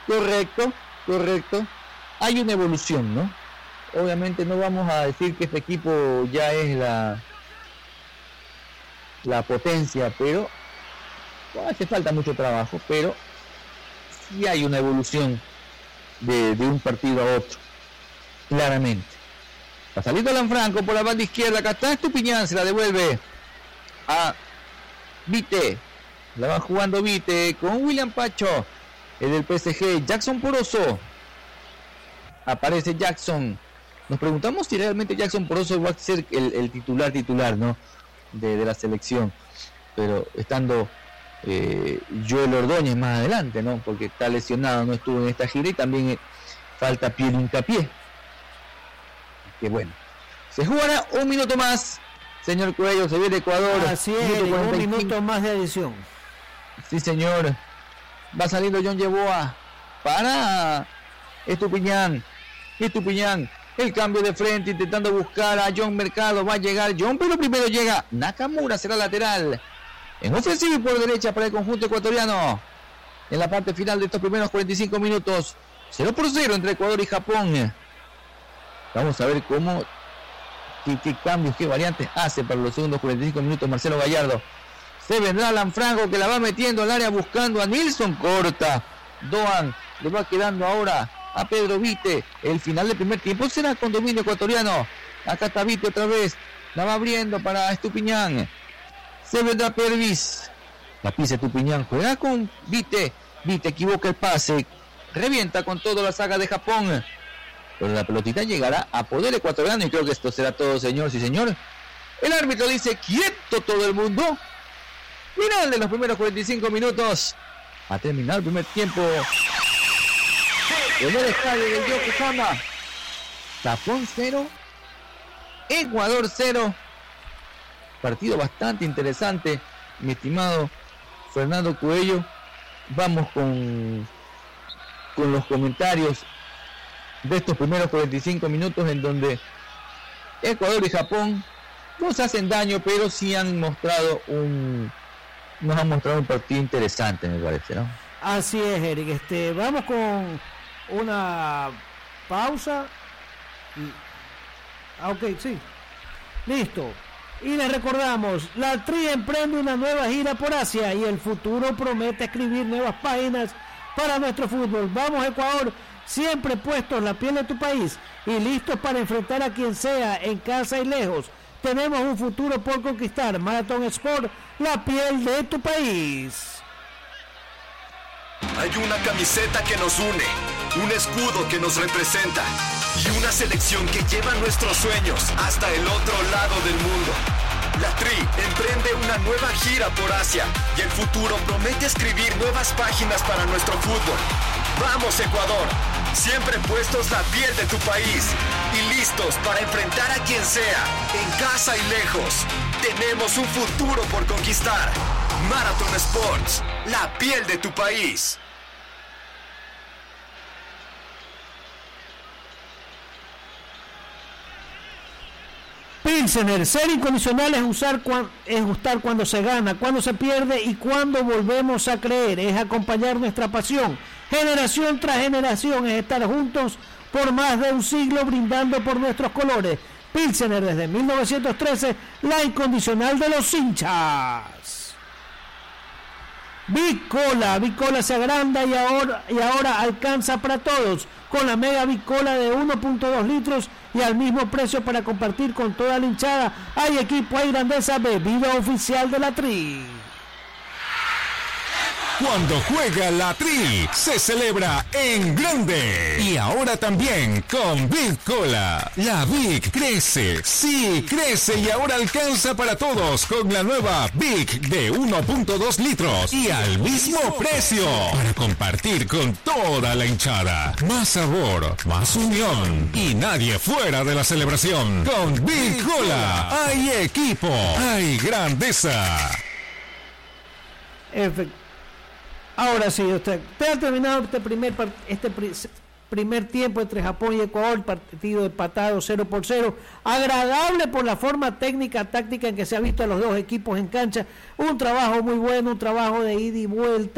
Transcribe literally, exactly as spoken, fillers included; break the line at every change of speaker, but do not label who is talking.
Correcto, correcto. Hay una evolución, ¿no? Obviamente no vamos a decir que este equipo ya es la la potencia, pero bueno, hace falta mucho trabajo, pero sí hay una evolución de, de un partido a otro, claramente. Va saliendo Alan Franco por la banda izquierda, acá está Estupiñán, se la devuelve a Vite, la va jugando Vite con William Pacho, el del P S G, Jackson Poroso, aparece Jackson. Nos preguntamos si realmente Jackson Poroso va a ser el, el titular titular, ¿no? De, de la selección, pero estando eh, Joel Ordóñez más adelante, ¿no? Porque está lesionado, no estuvo en esta gira y también eh, falta Piero Hincapié. Que bueno, se jugará un minuto más, señor Cuello, se viene Ecuador.
Así es, un minuto más de adición.
Sí, señor. Va saliendo John Yeboah para Estupiñán. Estupiñán, el cambio de frente, intentando buscar a John Mercado. Va a llegar John, pero primero llega Nakamura, será lateral. En ofensiva y por derecha para el conjunto ecuatoriano. En la parte final de estos primeros cuarenta y cinco minutos. cero por cero entre Ecuador y Japón. Vamos a ver cómo, qué, qué cambios, qué variantes hace para los segundos cuarenta y cinco minutos Marcelo Gallardo. Se vendrá Alan Franco, que la va metiendo al área buscando a Nilson. Corta. Doan le va quedando ahora a Pedro Vite. El final del primer tiempo será con dominio ecuatoriano. Acá está Vite otra vez. La va abriendo para Estupiñán. Se vendrá Pervis. La pisa Estupiñán. Juega con Vite. Vite equivoca el pase. Revienta con toda la saga de Japón. Pero la pelotita llegará a poder ecuatoriano. Y creo que esto será todo, señor. Sí, señor. El árbitro dice quieto todo el mundo. Final de los primeros cuarenta y cinco minutos. A terminar el primer tiempo. En el estadio de Yokohama. Japón cero. Ecuador cero. Partido bastante interesante, mi estimado Fernando Cuello. Vamos con, con los comentarios de estos primeros cuarenta y cinco minutos en donde Ecuador y Japón no se hacen daño, pero sí han mostrado un nos han mostrado un partido interesante, me parece, ¿no?
Así es, Eric. Este, vamos con una pausa. Y... Ah, ok, sí. Listo. Y les recordamos, la Tri emprende una nueva gira por Asia y el futuro promete escribir nuevas páginas para nuestro fútbol. Vamos, Ecuador, siempre puestos la piel de tu país y listos para enfrentar a quien sea, en casa y lejos. Tenemos un futuro por conquistar. Marathon Sport, la piel de tu país.
Hay una camiseta que nos une, un escudo que nos representa y una selección que lleva nuestros sueños hasta el otro lado del mundo. La Tri emprende una nueva gira por Asia y el futuro promete escribir nuevas páginas para nuestro fútbol. Vamos, Ecuador, siempre puestos la piel de tu país y listos para enfrentar a quien sea, en casa y lejos. Tenemos un futuro por conquistar. Marathon Sports, la piel de tu país.
Pilsener, ser incondicional es usar cuan, es gustar cuando se gana, cuando se pierde y cuando volvemos a creer, es acompañar nuestra pasión. Generación tras generación es estar juntos por más de un siglo brindando por nuestros colores. Pilsener desde mil novecientos trece, la incondicional de los hinchas. Bicola, Bicola se agranda y ahora, y ahora alcanza para todos, con la mega Bicola de uno punto dos litros y al mismo precio para compartir con toda la hinchada. Hay equipo, hay grandeza, bebida oficial de la Tri.
Cuando juega la Tri, se celebra en grande. Y ahora también con Big Cola. La Big crece, sí, crece y ahora alcanza para todos con la nueva Big de uno punto dos litros y al mismo precio. Para compartir con toda la hinchada. Más sabor, más unión y nadie fuera de la celebración. Con Big Cola hay equipo, hay grandeza.
Efectivamente. Ahora sí, usted, usted ha terminado este primer este primer tiempo entre Japón y Ecuador, partido empatado cero por cero, agradable por la forma técnica, táctica en que se ha visto a los dos equipos en cancha, un trabajo muy bueno, un trabajo de ida y vuelta.